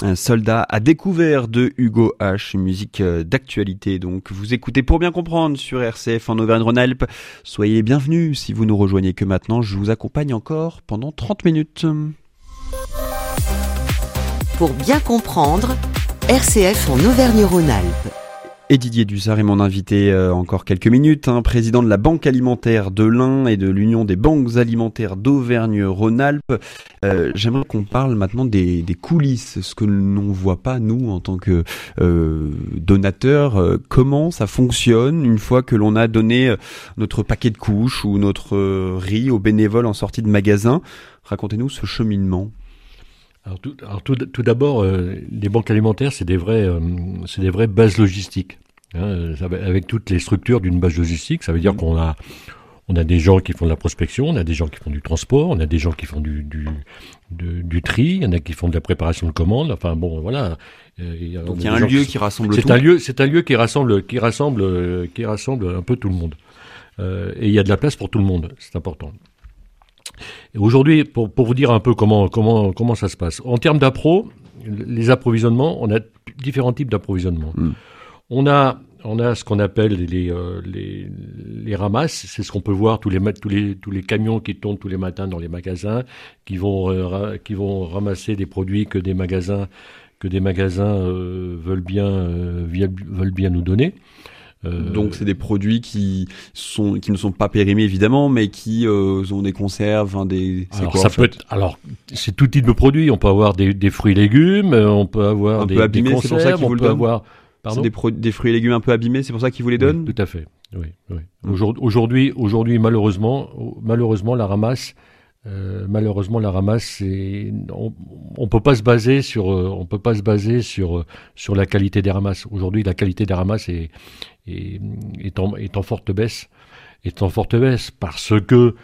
Un soldat à découvert de Hugo H, une musique d'actualité. Donc vous écoutez Pour bien comprendre sur RCF en Auvergne-Rhône-Alpes. Soyez bienvenus si vous nous rejoignez que maintenant. Je vous accompagne encore pendant 30 minutes. Pour bien comprendre, RCF en Auvergne-Rhône-Alpes. Et Didier Dussart est mon invité encore quelques minutes, président de la Banque alimentaire de l'Ain et de l'Union des banques alimentaires d'Auvergne-Rhône-Alpes. J'aimerais qu'on parle maintenant des coulisses, ce que l'on ne voit pas, nous, en tant que donateurs. Comment ça fonctionne une fois que l'on a donné notre paquet de couches ou notre riz aux bénévoles en sortie de magasin? Racontez-nous ce cheminement. Alors tout d'abord, les banques alimentaires, c'est des vraies bases logistiques, avec toutes les structures d'une base logistique. Ça veut dire qu'on a des gens qui font de la prospection, on a des gens qui font du transport, on a des gens qui font du tri, il y en a qui font de la préparation de commandes. Enfin bon, voilà. Donc il y a un lieu qui rassemble tout. C'est un lieu qui rassemble un peu tout le monde. Et il y a de la place pour tout le monde. C'est important. Et aujourd'hui, pour vous dire un peu comment ça se passe. En termes les approvisionnements, on a différents types d'approvisionnement. On a ce qu'on appelle les ramasses. C'est ce qu'on peut voir tous les camions qui tournent tous les matins dans les magasins, qui vont ramasser des produits que des magasins veulent bien nous donner. Donc c'est des produits qui ne sont pas périmés évidemment, mais qui ont des conserves, Alors c'est tout type de produits. On peut avoir des fruits et légumes, on peut avoir des conserves, c'est pour ça qu'ils vous on le peut donnent. avoir. Pardon ? C'est des fruits et légumes un peu abîmés, c'est pour ça qu'ils vous les donnent. Oui, tout à fait. Oui. Aujourd'hui, malheureusement, la ramasse. On peut pas se baser sur la qualité des ramasses. Aujourd'hui, la qualité des ramasses est en forte baisse, parce que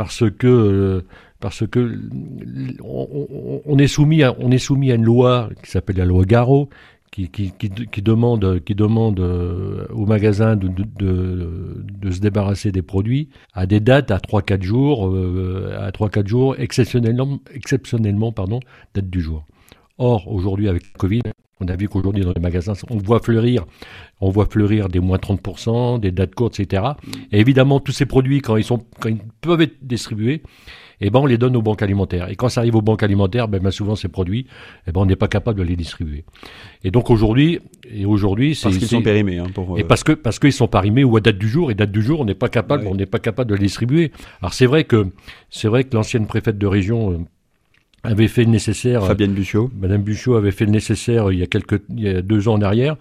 on est soumis à une loi qui s'appelle la loi Garot, qui demande aux magasins de se débarrasser des produits à des dates à 3-4 jours, exceptionnellement, date du jour. Or, aujourd'hui, avec le Covid, on a vu qu'aujourd'hui, dans les magasins, on voit fleurir des moins 30%, des dates courtes, etc. Et évidemment, tous ces produits, quand ils peuvent être distribués, on les donne aux banques alimentaires. Et quand ça arrive aux banques alimentaires, souvent ces produits, on n'est pas capable de les distribuer. Et donc aujourd'hui, parce qu'ils sont périmés, et parce qu'ils sont périmés ou à date du jour. Et date du jour, on n'est pas capable de les distribuer. Alors c'est vrai que l'ancienne préfète de région avait fait le nécessaire. Fabienne Buchot. Madame Buchot avait fait le nécessaire il y a 2 ans en arrière,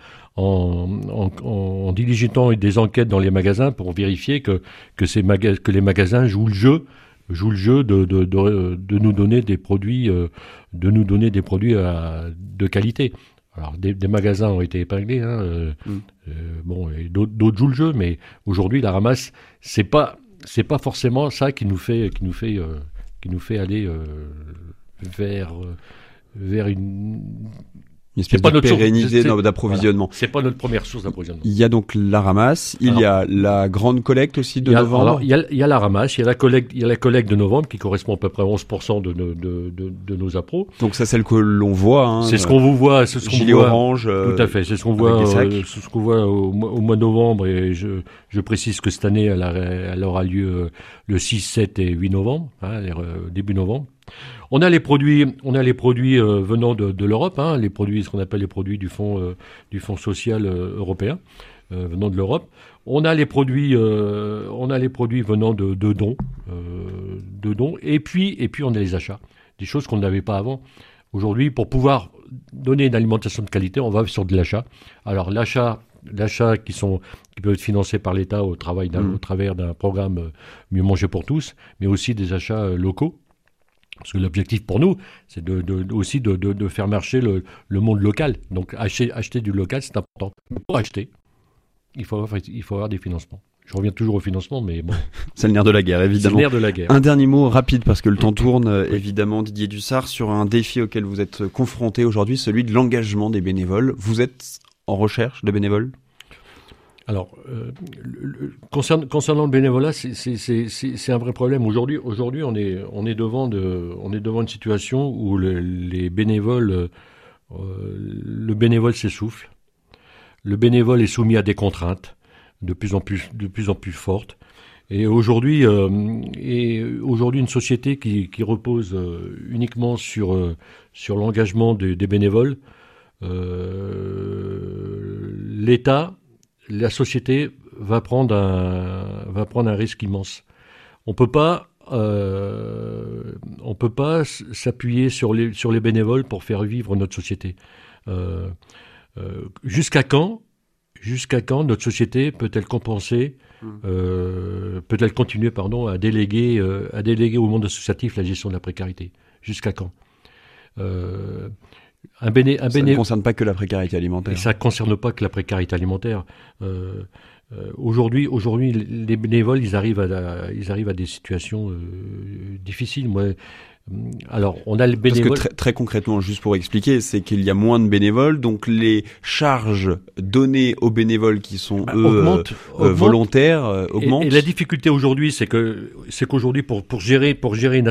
en diligentant des enquêtes dans les magasins pour vérifier que les magasins jouent le jeu de nous donner des produits, de qualité. Alors des magasins ont été épinglés, et d'autres jouent le jeu, mais aujourd'hui la ramasse, c'est pas forcément ça qui nous fait aller vers une espèce de pérennité d'approvisionnement. Voilà. C'est pas notre première source d'approvisionnement. Il y a donc la ramasse, il y a la grande collecte aussi de novembre. Il y a la ramasse, il y a la collecte de novembre qui correspond à peu près à 11% de nos appros. Donc ça, celle que l'on voit. C'est ce qu'on vous voit, gilet orange. Tout à fait, c'est ce qu'on voit. C'est ce qu'on voit au mois de novembre, et je précise que cette année, elle aura lieu le 6, 7 et 8 novembre, début novembre. On a les produits venant de l'Europe, ce qu'on appelle les produits du fonds social européen, venant de l'Europe. On a les produits venant de dons, et puis on a les achats, des choses qu'on n'avait pas avant. Aujourd'hui, pour pouvoir donner une alimentation de qualité, on va sur de l'achat. Alors l'achat qui peut être financé par l'État au travers d'un programme Mieux manger pour tous, mais aussi des achats locaux. Parce que l'objectif pour nous, c'est aussi de faire marcher le monde local. Donc acheter du local, c'est important. Pour acheter, il faut avoir des financements. Je reviens toujours au financement, mais bon. C'est le nerf de la guerre, évidemment. C'est le nerf de la guerre. Un dernier mot rapide, parce que le temps tourne, évidemment, Didier Dussart, sur un défi auquel vous êtes confronté aujourd'hui, celui de l'engagement des bénévoles. Vous êtes en recherche de bénévoles ? Alors, concernant le bénévolat, c'est un vrai problème. Aujourd'hui, on est devant une situation où les bénévoles le bénévole s'essouffle. Le bénévole est soumis à des contraintes de plus en plus fortes. Et aujourd'hui, une société qui repose uniquement sur l'engagement des bénévoles, l'État, la société va prendre un risque immense. On peut pas s'appuyer sur les bénévoles pour faire vivre notre société. Jusqu'à quand notre société peut-elle compenser, peut-elle continuer à déléguer au monde associatif la gestion de la précarité? Jusqu'à quand? Ça ne concerne pas que la précarité alimentaire. Et ça ne concerne pas que la précarité alimentaire. Aujourd'hui, les bénévoles, ils arrivent à des situations difficiles. Alors, on a le bénévole. Parce que très concrètement, juste pour expliquer, c'est qu'il y a moins de bénévoles, donc les charges données aux bénévoles qui sont volontaires augmentent. Et la difficulté aujourd'hui, c'est qu'aujourd'hui, pour gérer une